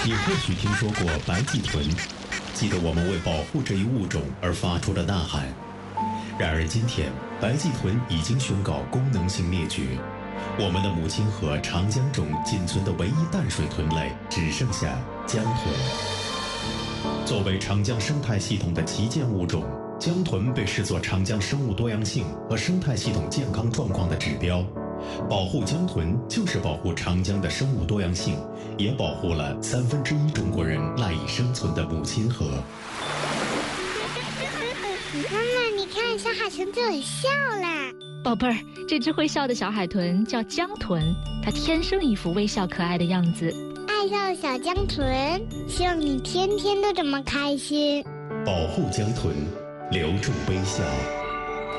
你或许听说过白鳍豚，记得我们为保护这一物种而发出的呐喊。然而今天，白鳍豚已经宣告功能性灭绝，我们的母亲河长江中仅存的唯一淡水豚类只剩下江豚。作为长江生态系统的旗舰物种，江豚被视作长江生物多样性和生态系统健康状况的指标。保护江豚就是保护长江的生物多样性，也保护了1/3中国人赖以生存的母亲河。 妈妈，你看，小海豚就很笑啦。 宝贝儿，这只会笑的小海豚叫江豚，它天生一副微笑可爱的样子。 爱笑的小江豚，希望你天天都这么开心。 保护江豚，留住微笑。